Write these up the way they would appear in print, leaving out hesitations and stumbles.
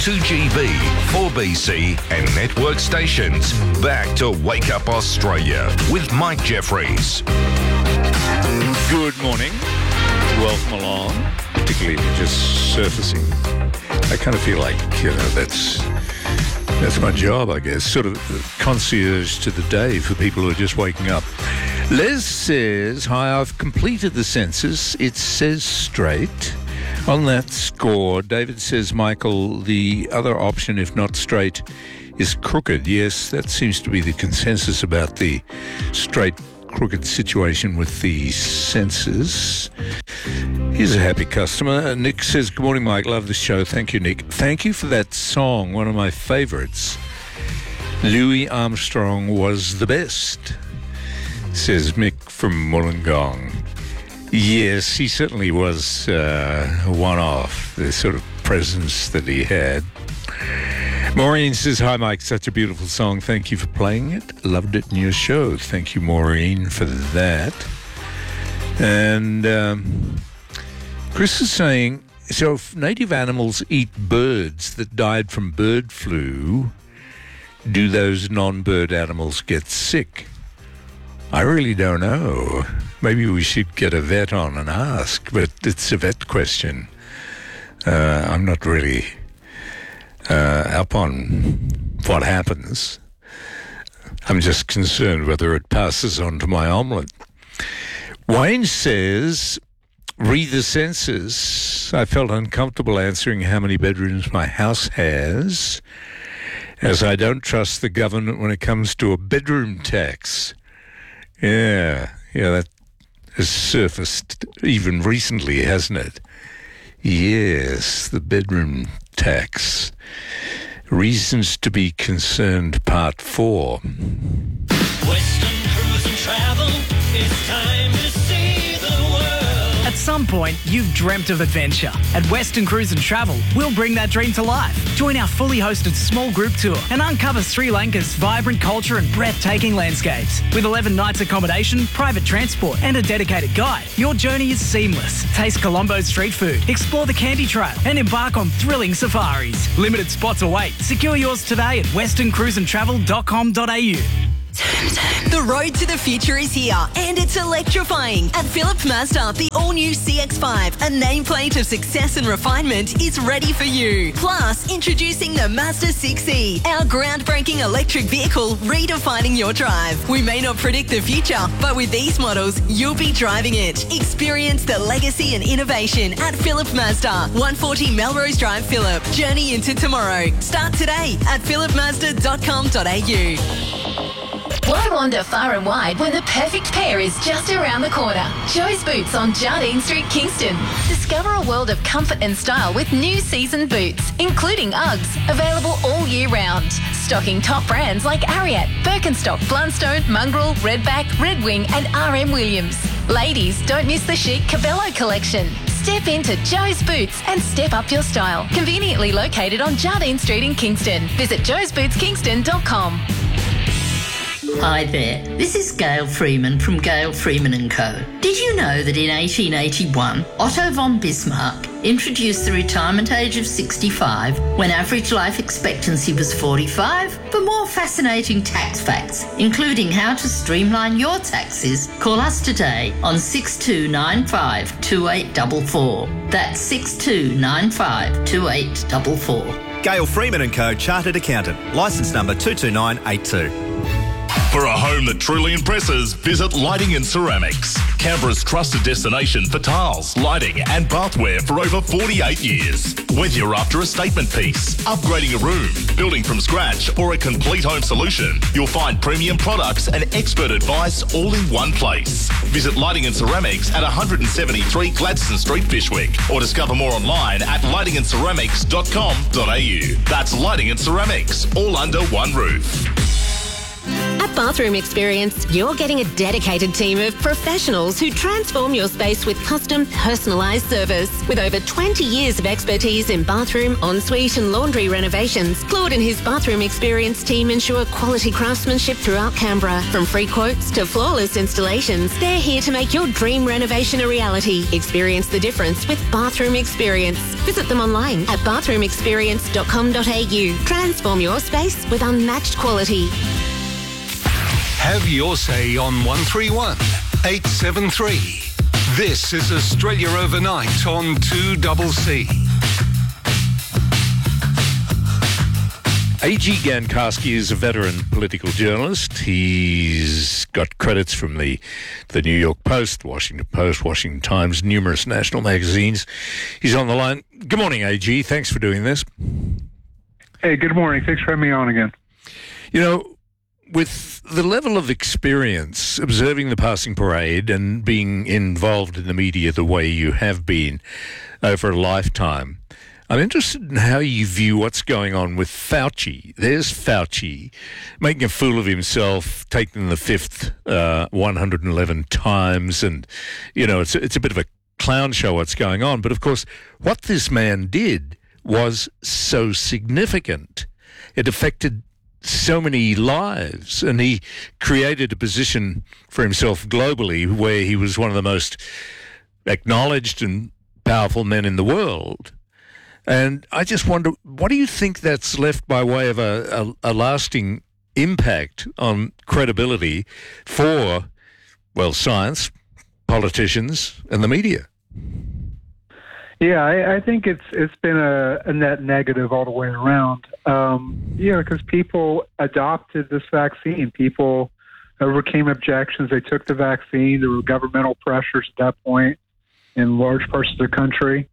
2GB, 4BC and network stations. Back to Wake Up Australia with Mike Jeffries. Good morning. Welcome along. Particularly if you're just surfacing. I kind of feel like, that's my job, I guess. Sort of concierge to the day for people who are just waking up. Les says, hi, I've completed the census. It says straight. On that score, David says, Michael, the other option, if not straight, is crooked. Yes, that seems to be the consensus about the straight crooked situation with the census. Here's a happy customer. Nick says, good morning, Mike. Love the show. Thank you, Nick. Thank you for that song, one of my favourites. Louis Armstrong was the best, says Mick from Wollongong. Yes, he certainly was a one-off, the sort of presence that he had. Maureen says, hi, Mike, such a beautiful song. Thank you for playing it. Loved it in your show. Thank you, Maureen, for that. And Chris is saying, so if native animals eat birds that died from bird flu, do those non-bird animals get sick? I really don't know. Maybe we should get a vet on and ask, but it's a vet question. I'm not really up on what happens. I'm just concerned whether it passes on to my omelette. Wayne says, read the census. I felt uncomfortable answering how many bedrooms my house has, as I don't trust the government when it comes to a bedroom tax. Yeah, that has surfaced even recently, hasn't it? Yes, the bedroom tax. Reasons to be concerned, part 4. Western Cruise and Travel, it's time to see the world. At some point, you've dreamt of adventure. At Western Cruise and Travel, we'll bring that dream to life. Join our fully hosted small group tour and uncover Sri Lanka's vibrant culture and breathtaking landscapes. With 11 nights accommodation, private transport and a dedicated guide, your journey is seamless. Taste Colombo's street food, explore the Candy Trail and embark on thrilling safaris. Limited spots await. Secure yours today at westerncruiseandtravel.com.au. The road to the future is here, and it's electrifying. At Phillip Mazda, the all-new CX-5, a nameplate of success and refinement, is ready for you. Plus, introducing the Mazda 6e, our groundbreaking electric vehicle redefining your drive. We may not predict the future, but with these models, you'll be driving it. Experience the legacy and innovation at Phillip Mazda, 140 Melrose Drive, Phillip. Journey into tomorrow. Start today at phillipmazda.com.au. Why wander far and wide when the perfect pair is just around the corner? Joe's Boots on Jardine Street, Kingston. Discover a world of comfort and style with new season boots, including Uggs, available all year round. Stocking top brands like Ariat, Birkenstock, Blundstone, Mongrel, Redback, Red Wing and RM Williams. Ladies, don't miss the chic Cabello collection. Step into Joe's Boots and step up your style. Conveniently located on Jardine Street in Kingston. Visit joesbootskingston.com. Hi there, this is Gail Freeman from Gail Freeman & Co. Did you know that in 1881, Otto von Bismarck introduced the retirement age of 65 when average life expectancy was 45? For more fascinating tax facts, including how to streamline your taxes, call us today on 6295 2844. That's 6295 2844. Gail Freeman & Co. Chartered Accountant. Licence number 22982. For a home that truly impresses, visit Lighting and Ceramics. Canberra's trusted destination for tiles, lighting and bathware for over 48 years. Whether you're after a statement piece, upgrading a room, building from scratch or a complete home solution, you'll find premium products and expert advice all in one place. Visit Lighting and Ceramics at 173 Gladstone Street, Fyshwick, or discover more online at lightingandceramics.com.au. That's Lighting and Ceramics, all under one roof. At Bathroom Experience, you're getting a dedicated team of professionals who transform your space with custom, personalised service. With over 20 years of expertise in bathroom, ensuite and laundry renovations, Claude and his Bathroom Experience team ensure quality craftsmanship throughout Canberra. From free quotes to flawless installations, they're here to make your dream renovation a reality. Experience the difference with Bathroom Experience. Visit them online at bathroomexperience.com.au. Transform your space with unmatched quality. Have your say on 131 873. This is Australia Overnight on 2CC. A.G. Gankarski is a veteran political journalist. He's got credits from the New York Post, Washington Post, Washington Times, numerous national magazines. He's on the line. Good morning, A.G. Thanks for doing this. Hey, good morning. Thanks for having me on again. You know, with the level of experience observing the passing parade and being involved in the media the way you have been over a lifetime, I'm interested in how you view what's going on with Fauci. There's Fauci making a fool of himself, taking the fifth 111 times, and, you know, it's a bit of a clown show what's going on. But, of course, what this man did was so significant. It affected so many lives, and he created a position for himself globally where he was one of the most acknowledged and powerful men in the world. And I just wonder, what do you think that's left by way of a lasting impact on credibility for, well, science, politicians, and the media? Yeah, I think it's been a net negative all the way around. Because people adopted this vaccine. People overcame objections. They took the vaccine. There were governmental pressures at that point in large parts of the country.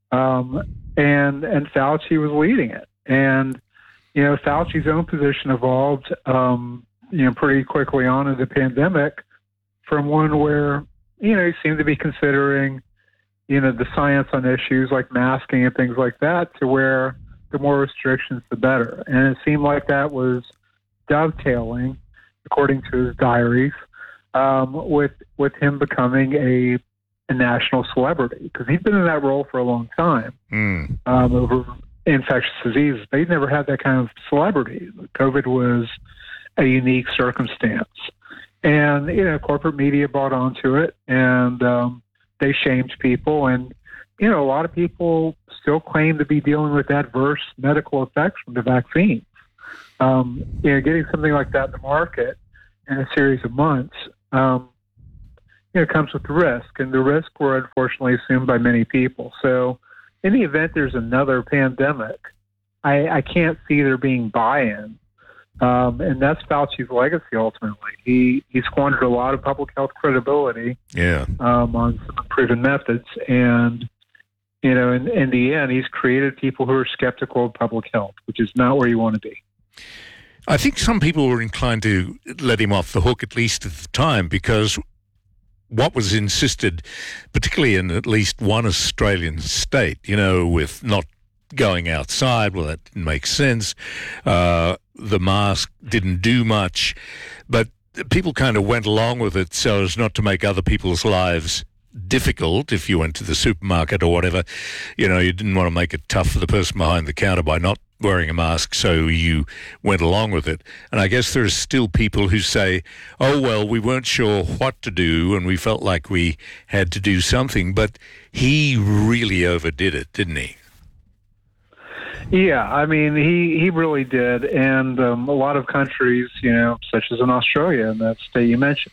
And Fauci was leading it. And, you know, Fauci's own position evolved, pretty quickly on in the pandemic from one where, you know, he seemed to be considering, you know, the science on issues like masking and things like that to where the more restrictions, the better. And it seemed like that was dovetailing, according to his diaries, with him becoming a national celebrity, because he'd been in that role for a long time over infectious diseases, but he'd never had that kind of celebrity. COVID was a unique circumstance. And, you know, corporate media bought onto it, and they shamed people. And, you know, a lot of people still claim to be dealing with adverse medical effects from the vaccine. Getting something like that in the market in a series of months, comes with risk, and the risk were unfortunately assumed by many people. So in the event there's another pandemic, I can't see there being buy-in. And that's Fauci's legacy, ultimately. He squandered a lot of public health credibility on some proven methods. And, you know, in the end, he's created people who are skeptical of public health, which is not where you want to be. I think some people were inclined to let him off the hook, at least at the time, because what was insisted, particularly in at least one Australian state, you know, with not going outside, well, that didn't make sense. The mask didn't do much, but people kind of went along with it so as not to make other people's lives difficult. If you went to the supermarket or whatever, you know, you didn't want to make it tough for the person behind the counter by not wearing a mask, so you went along with it. And I guess there's still people who say, oh, well, we weren't sure what to do and we felt like we had to do something. But he really overdid it, didn't he? Yeah, I mean, he really did. And a lot of countries, you know, such as in Australia, and that state you mentioned,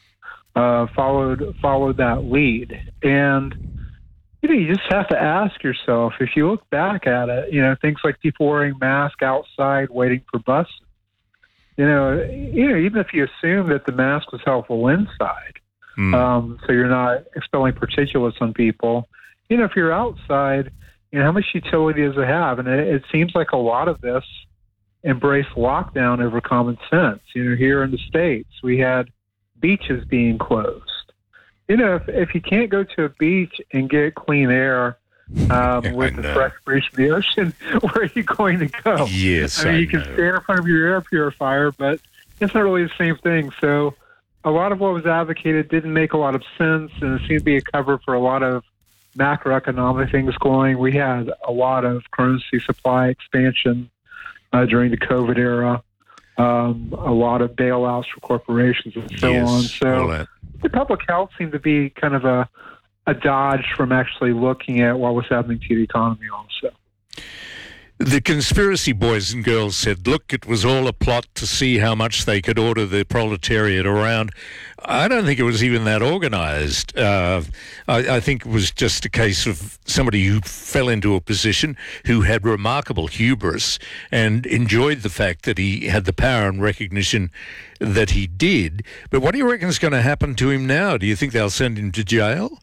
followed that lead. And you know, you just have to ask yourself, if you look back at it, you know, things like people wearing masks outside waiting for buses, you know, even if you assume that the mask was helpful inside, so you're not expelling particulates on people, you know, if you're outside, you know, how much utility does it have? And it seems like a lot of this embraced lockdown over common sense. You know, here in the States, we had beaches being closed. You know, if you can't go to a beach and get clean air with the fresh breeze from the ocean, where are you going to go? Yes, I mean, you can stand in front of your air purifier, but it's not really the same thing. So a lot of what was advocated didn't make a lot of sense, and it seemed to be a cover for a lot of macroeconomic things going. We had a lot of currency supply expansion during the COVID era, a lot of bailouts for corporations and so on. So the public health seemed to be kind of a dodge from actually looking at what was happening to the economy also. The conspiracy boys and girls said, look, it was all a plot to see how much they could order the proletariat around. I don't think it was even that organised. I think it was just a case of somebody who fell into a position, who had remarkable hubris and enjoyed the fact that he had the power and recognition that he did. But what do you reckon is going to happen to him now? Do you think they'll send him to jail?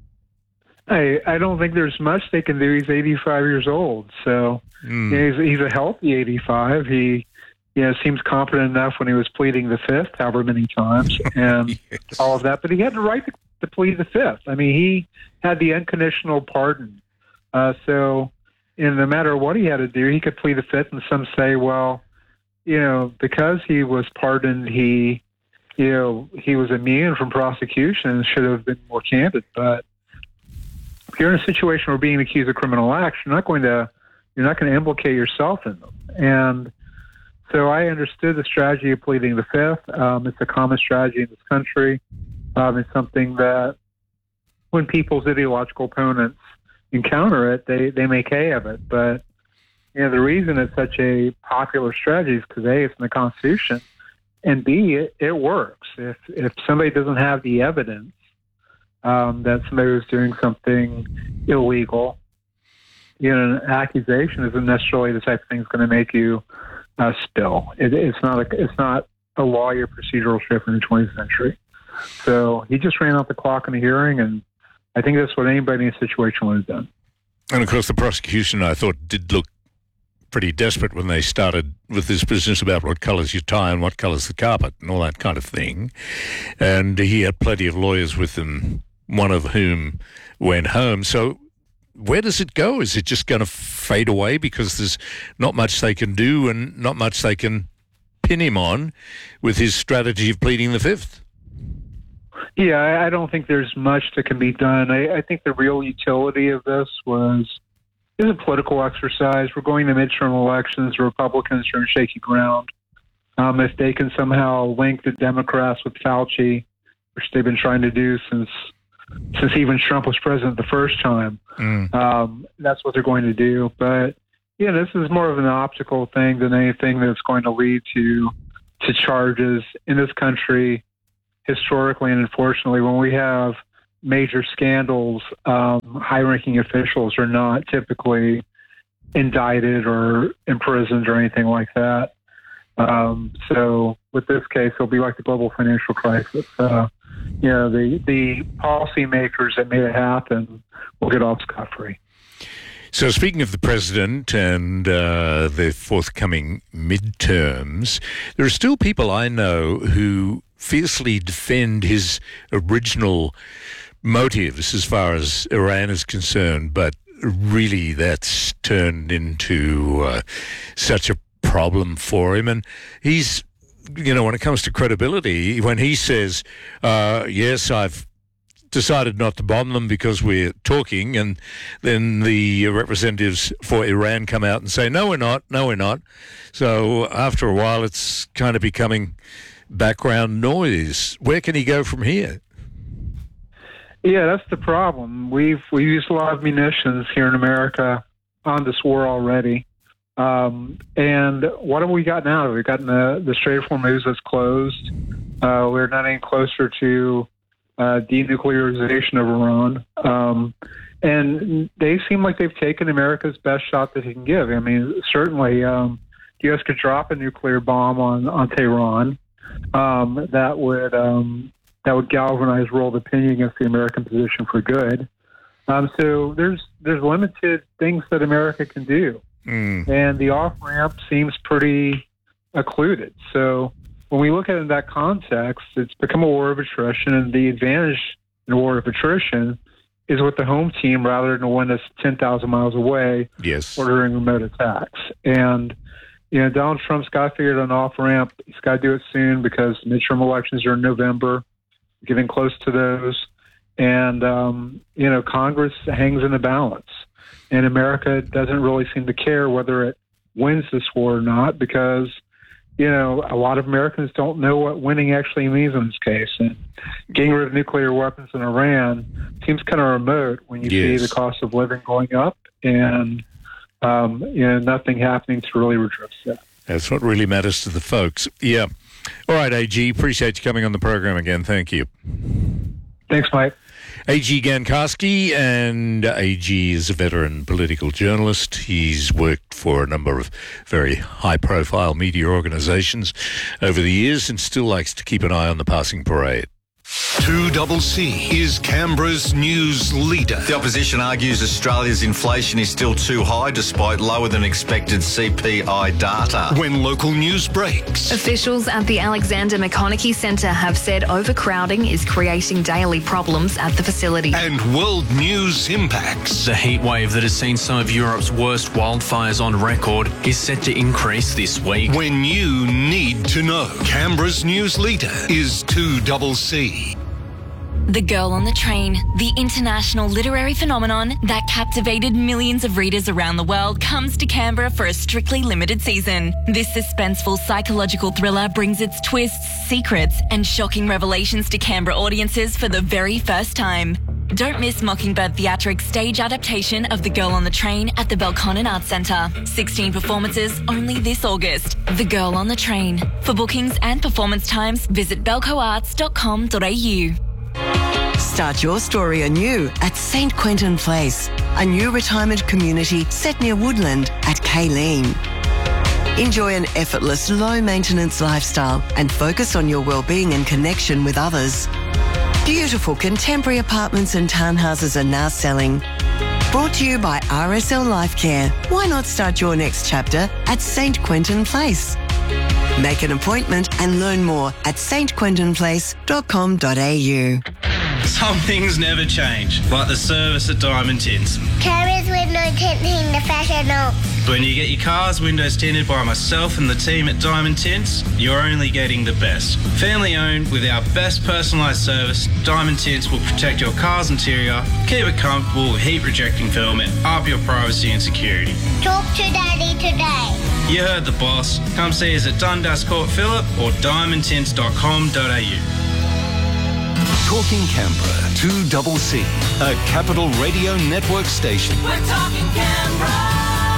I don't think there's much they can do. He's 85 years old, so he's a healthy 85. He seems competent enough when he was pleading the fifth, however many times, and all of that. But he had the right to plead the fifth. I mean, he had the unconditional pardon. So no matter what he had to do, he could plead the fifth. And some say, well, because he was pardoned, he was immune from prosecution and should have been more candid. But if you're in a situation where being accused of criminal acts, you're not going to implicate yourself in them. And so I understood the strategy of pleading the fifth. It's a common strategy in this country. It's something that when people's ideological opponents encounter it, they make hay of it. But the reason it's such a popular strategy is because A, it's in the Constitution, and B, it works. If somebody doesn't have the evidence that somebody was doing something illegal, an accusation isn't necessarily the type of thing that's going to make you spill. It's not a lawyer procedural shift in the 20th century. So he just ran out the clock in the hearing, and I think that's what anybody in a situation would have done. And of course, the prosecution, I thought, did look pretty desperate when they started with this business about what colours your tie and what colours the carpet and all that kind of thing. And he had plenty of lawyers with him, one of whom went home. So where does it go? Is it just going to fade away because there's not much they can do and not much they can pin him on with his strategy of pleading the fifth? Yeah, I don't think there's much that can be done. I think the real utility of this is a political exercise. We're going to midterm elections. The Republicans are in shaky ground. If they can somehow link the Democrats with Fauci, which they've been trying to do since even Trump was president the first time, that's what they're going to do. But this is more of an optical thing than anything that's going to lead to charges in this country. Historically and unfortunately, when we have major scandals, high-ranking officials are not typically indicted or imprisoned or anything like that. So with this case, it'll be like the global financial crisis. The policymakers that made it happen will get off scot-free. So speaking of the president and the forthcoming midterms, there are still people I know who fiercely defend his original motives as far as Iran is concerned, but really that's turned into such a problem for him. And he's, when it comes to credibility, when he says, yes, I've decided not to bomb them because we're talking, and then the representatives for Iran come out and say, no, we're not. So after a while, it's kind of becoming background noise. Where can he go from here? Yeah, that's the problem. We've used a lot of munitions here in America on this war already. And what have we gotten out of it? We've gotten the Strait of Hormuz that's closed. We're not any closer to denuclearization of Iran. And they seem like they've taken America's best shot that he can give. I mean, certainly the U.S. could drop a nuclear bomb on Tehran. That would galvanize world opinion against the American position for good. So there's limited things that America can do, and the off ramp seems pretty occluded. So when we look at it in that context, it's become a war of attrition, and the advantage in a war of attrition is with the home team rather than one that's 10,000 miles away, ordering remote attacks. And Donald Trump's got to figure out an off-ramp. He's got to do it soon because midterm elections are in November, getting close to those. And, Congress hangs in the balance. And America doesn't really seem to care whether it wins this war or not because, a lot of Americans don't know what winning actually means in this case. And getting rid of nuclear weapons in Iran seems kind of remote when you see the cost of living going up and, nothing happening to really redress that. That's what really matters to the folks. Yeah. All right, AG, appreciate you coming on the program again. Thank you. Thanks, Mike. A.G. Gankarski, and A.G. is a veteran political journalist. He's worked for a number of very high-profile media organisations over the years and still likes to keep an eye on the passing parade. 2CC is Canberra's news leader. The opposition argues Australia's inflation is still too high despite lower than expected CPI data. When local news breaks. Officials at the Alexander McConaughey Centre have said overcrowding is creating daily problems at the facility. And world news impacts. The heat wave that has seen some of Europe's worst wildfires on record is set to increase this week. When you need to know. Canberra's news leader is 2CC. The Girl on the Train, the international literary phenomenon that captivated millions of readers around the world, comes to Canberra for a strictly limited season. This suspenseful psychological thriller brings its twists, secrets, and shocking revelations to Canberra audiences for the very first time. Don't miss Mockingbird Theatric's stage adaptation of The Girl on the Train at the Belconnen Arts Centre. 16 performances only this August. The Girl on the Train. For bookings and performance times, visit belcoarts.com.au. Start your story anew at St Quentin Place, a new retirement community set near Woodland at Kaleen. Enjoy an effortless, low-maintenance lifestyle and focus on your well-being and connection with others. Beautiful contemporary apartments and townhouses are now selling. Brought to you by RSL Life Care. Why not start your next chapter at St Quentin Place? Make an appointment and learn more at stquentinplace.com.au. Some things never change, like the service at Diamond Tints. Carers window tinting the professional. When you get your car's windows tinted by myself and the team at Diamond Tints, you're only getting the best. Family owned with our best personalised service, Diamond Tints will protect your car's interior, keep it comfortable with heat rejecting film and up your privacy and security. Talk to Daddy today. You heard the boss. Come see us at Dundas Court Phillip or diamondtints.com.au. Talking Canberra, 2CC, a Capital Radio Network station. We're talking Canberra.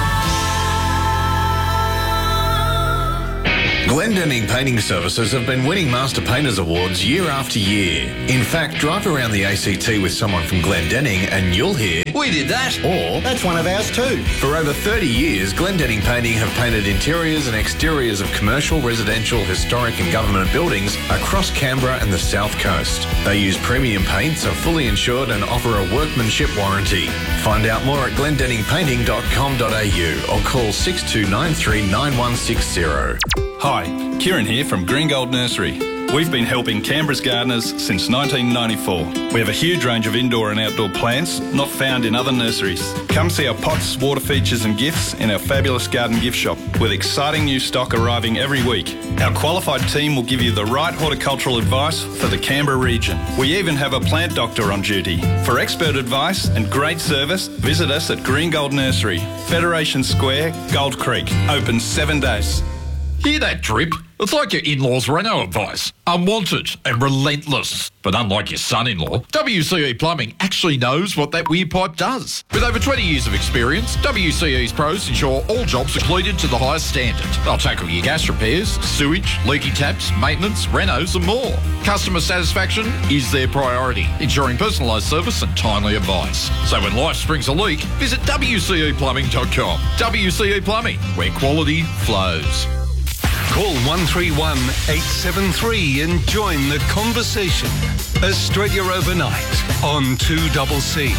Glendenning Painting Services have been winning Master Painters Awards year after year. In fact, drive around the ACT with someone from Glendenning and you'll hear, "We did that," or "That's one of ours too." For over 30 years, Glendenning Painting have painted interiors and exteriors of commercial, residential, historic and government buildings across Canberra and the South Coast. They use premium paints, are fully insured and offer a workmanship warranty. Find out more at glendenningpainting.com.au or call 62939160. Hi, Kieran here from Green Gold Nursery. We've been helping Canberra's gardeners since 1994. We have a huge range of indoor and outdoor plants not found in other nurseries. Come see our pots, water features and gifts in our fabulous garden gift shop with exciting new stock arriving every week. Our qualified team will give you the right horticultural advice for the Canberra region. We even have a plant doctor on duty. For expert advice and great service, visit us at Green Gold Nursery, Federation Square, Gold Creek. Open 7 days. Hear that drip? It's like your in-laws' Renault advice. Unwanted and relentless. But unlike your son-in-law, WCE Plumbing actually knows what that weird pipe does. With over 20 years of experience, WCE's pros ensure all jobs are completed to the highest standard. They'll tackle your gas repairs, sewage, leaky taps, maintenance, renos and more. Customer satisfaction is their priority, ensuring personalised service and timely advice. So when life springs a leak, visit WCEplumbing.com. WCE Plumbing, where quality flows. Call 131 873 and join the conversation. Australia Overnight on 2CC.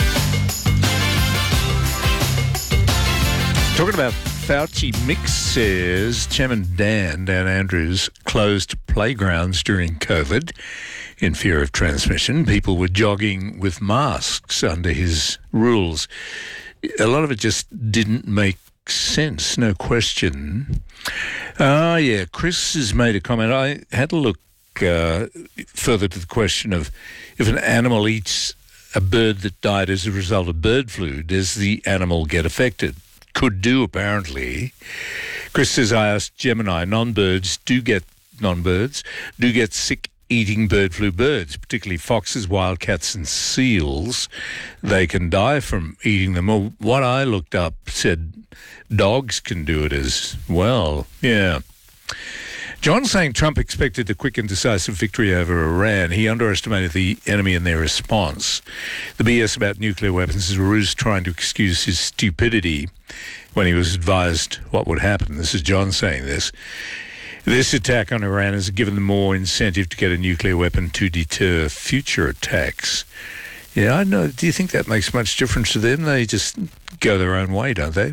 Talking about Fauci mixes, Chairman Dan Andrews closed playgrounds during COVID in fear of transmission. People were jogging with masks under his rules. A lot of it just didn't make makes sense, no question. Yeah, Chris has made a comment. I had to look further to the question of if an animal eats a bird that died as a result of bird flu, does the animal get affected? Could do, apparently. Chris says, I asked Gemini, non-birds do get sick eating bird flu birds, particularly foxes, wildcats and seals. They can die from eating them. Well, what I looked up said dogs can do it as well. Yeah. John saying Trump expected a quick and decisive victory over Iran. He underestimated the enemy and their response. The BS about nuclear weapons is a ruse trying to excuse his stupidity when he was advised what would happen. This is John saying this. This attack on Iran has given them more incentive to get a nuclear weapon to deter future attacks. Yeah, I know. Do you think that makes much difference to them? They just go their own way, don't they?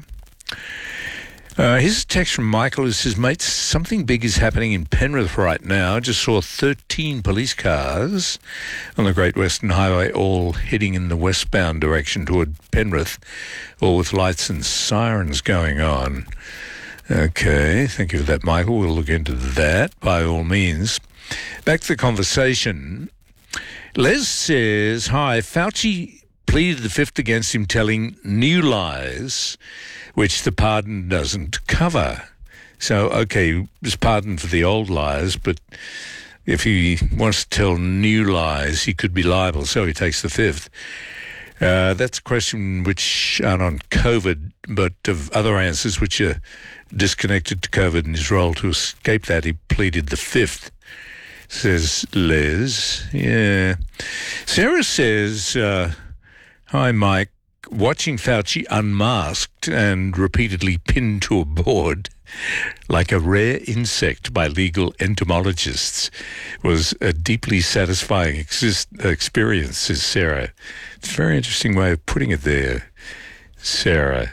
Here's a text from Michael who says, mate, something big is happening in Penrith right now. I just saw 13 police cars on the Great Western Highway, all heading in the westbound direction toward Penrith, all with lights and sirens going on. Okay, thank you for that, Michael. We'll look into that by all means. Back to the conversation. Les says, hi, Fauci pleaded the fifth against him telling new lies, which the pardon doesn't cover. So, okay, he was pardoned for the old lies, but if he wants to tell new lies, he could be liable, so he takes the fifth. That's a question which aren't on COVID, but of other answers which are disconnected to COVID in his role. To escape that, he pleaded the fifth, says Les. Yeah. Sarah says, hi, Mike. Watching Fauci unmasked and repeatedly pinned to a board like a rare insect by legal entomologists was a deeply satisfying experience, says Sarah. It's a very interesting way of putting it there, Sarah.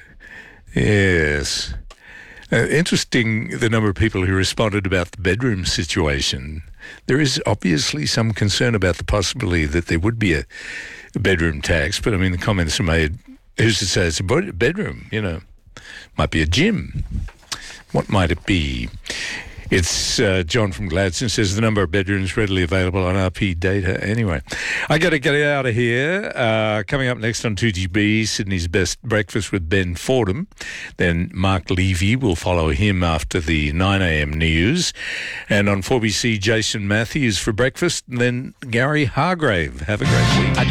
Yes. Interesting the number of people who responded about the bedroom situation. There is obviously some concern about the possibility that there would be a bedroom tax, but I mean, the comments are made, who's to say it's a bedroom, you know, might be a gym. What might it be? It's John from Gladstone says the number of bedrooms readily available on RP data. Anyway, I got to get out of here. Coming up next on 2GB, Sydney's Best Breakfast with Ben Fordham. Then Mark Levy will follow him after the 9 a.m. news. And on 4BC, Jason Matthews for breakfast. And then Gary Hargrave. Have a great week.